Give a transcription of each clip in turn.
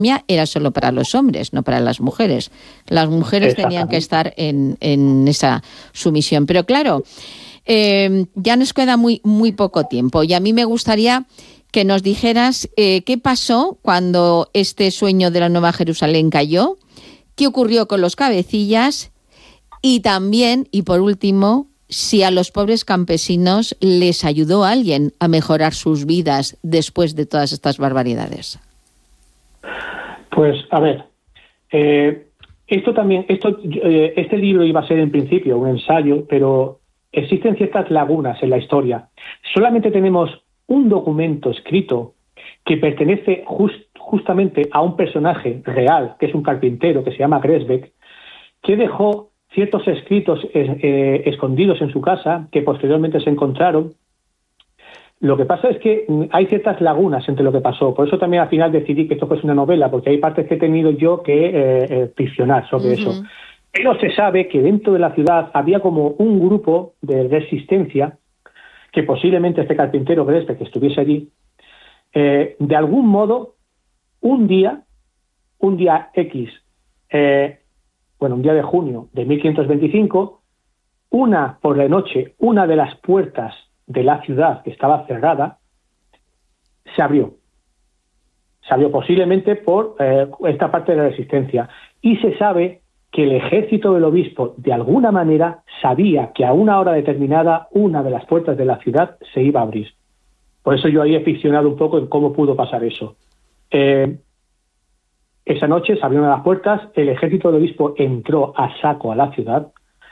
era solo para los hombres, no para las mujeres. Las mujeres tenían que estar en esa sumisión. Pero claro, ya nos queda muy poco tiempo y a mí me gustaría que nos dijeras qué pasó cuando este sueño de la Nueva Jerusalén cayó, qué ocurrió con los cabecillas y también, y por último, si a los pobres campesinos les ayudó alguien a mejorar sus vidas después de todas estas barbaridades. Pues, a ver, este libro iba a ser en principio un ensayo, pero existen ciertas lagunas en la historia. Solamente tenemos un documento escrito que pertenece justamente a un personaje real, que es un carpintero que se llama Gresbeck, que dejó ciertos escritos escondidos en su casa que posteriormente se encontraron. Lo que pasa es que hay ciertas lagunas entre lo que pasó. Por eso también al final decidí que esto fuese una novela, porque hay partes que he tenido yo que ficcionar sobre eso. Pero se sabe que dentro de la ciudad había como un grupo de resistencia, que posiblemente este carpintero Gresbeck que estuviese allí, de algún modo, un día X, un día de junio de 1525, por la noche, una de las puertas de la ciudad que estaba cerrada se abrió. Se abrió posiblemente por esta parte de la resistencia. Y se sabe que el ejército del obispo, de alguna manera, sabía que a una hora determinada una de las puertas de la ciudad se iba a abrir. Por eso yo ahí he ficcionado un poco en cómo pudo pasar eso. Esa noche se abrieron las puertas, el ejército del obispo entró a saco a la ciudad,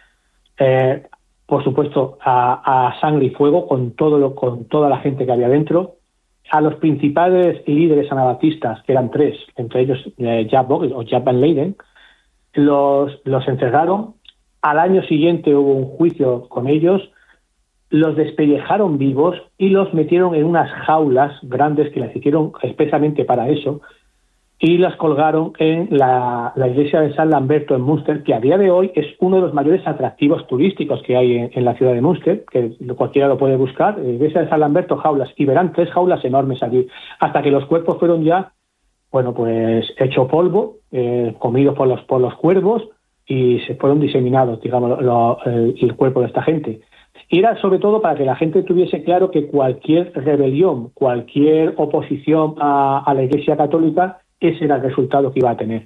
por supuesto a sangre y fuego con toda la gente que había dentro. A los principales líderes anabatistas, que eran 3, entre ellos Jaap van Leyden, los encerraron. Al año siguiente hubo un juicio con ellos, los despellejaron vivos y los metieron en unas jaulas grandes que las hicieron especialmente para eso, y las colgaron en la iglesia de San Lamberto en Münster, que a día de hoy es uno de los mayores atractivos turísticos que hay en la ciudad de Münster, que cualquiera lo puede buscar. Iglesia de San Lamberto, jaulas, y verán 3 jaulas enormes allí, hasta que los cuerpos fueron ya, hecho polvo, comidos por los cuervos, y se fueron diseminados, digamos, el cuerpo de esta gente. Y era sobre todo para que la gente tuviese claro que cualquier rebelión, cualquier oposición a la Iglesia Católica, ese era el resultado que iba a tener.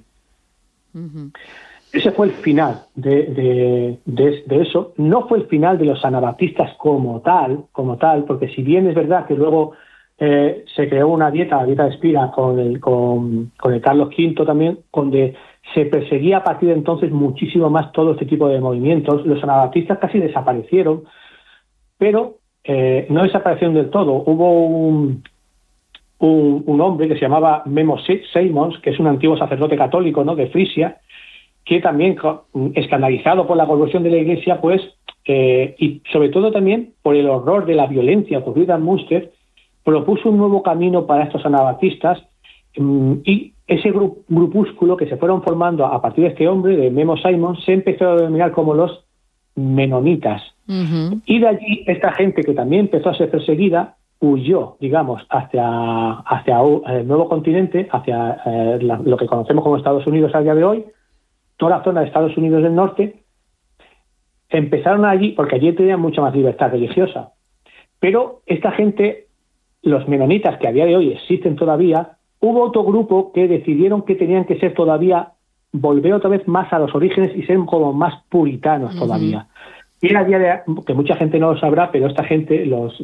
Ese fue el final de eso. No fue el final de los anabatistas como tal, porque si bien es verdad que luego se creó una dieta de Spira con el Carlos V también, donde se perseguía a partir de entonces muchísimo más todo este tipo de movimientos. Los anabatistas casi desaparecieron, pero no desaparecieron del todo. Hubo un hombre que se llamaba Memo Simons, que es un antiguo sacerdote católico, ¿no?, de Frisia, que también, escandalizado por la conversión de la Iglesia, y sobre todo también por el horror de la violencia ocurrida en Münster, propuso un nuevo camino para estos anabatistas, y ese grupúsculo que se fueron formando a partir de este hombre, de Memo Simons, se empezó a denominar como los menonitas. Y de allí esta gente, que también empezó a ser perseguida, huyó, digamos, hacia el nuevo continente, hacia lo que conocemos como Estados Unidos a día de hoy, toda la zona de Estados Unidos del Norte. Empezaron allí, porque allí tenían mucha más libertad religiosa. Pero esta gente, los menonitas, que a día de hoy existen todavía, hubo otro grupo que decidieron que tenían que ser todavía, volver otra vez más a los orígenes y ser como más puritanos todavía. Y era día de, que mucha gente no lo sabrá, pero esta gente, los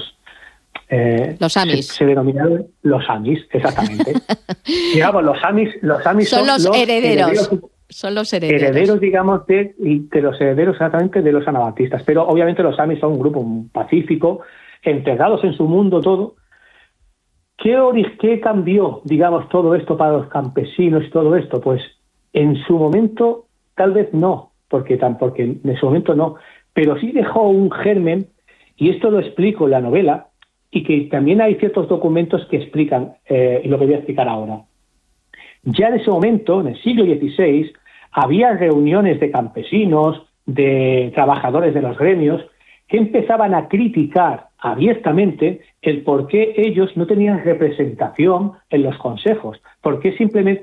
Amis. Se denominaron los Amis, exactamente. Digamos, los Amis son los herederos. Son los herederos, digamos, de los herederos exactamente de los anabatistas. Pero obviamente los Amis son un grupo pacífico, entregados en su mundo todo. ¿Qué cambió, digamos, todo esto para los campesinos y todo esto? Pues en su momento tal vez no, porque en su momento no, pero sí dejó un germen, y esto lo explico en la novela, y que también hay ciertos documentos que explican lo que voy a explicar ahora. Ya en ese momento, en el siglo XVI, había reuniones de campesinos, de trabajadores de los gremios, que empezaban a criticar abiertamente el por qué ellos no tenían representación en los consejos, por qué simplemente